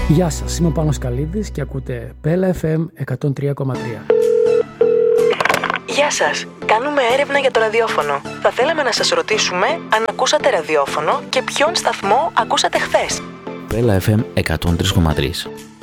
Γεια σας, είμαι ο Πάνος Καλίδης και ακούτε Πέλα FM 103,3. Γεια σας, κάνουμε έρευνα για το ραδιόφωνο. Θα θέλαμε να σας ρωτήσουμε αν ακούσατε ραδιόφωνο και ποιον σταθμό ακούσατε χθες. Πέλα FM 103,3.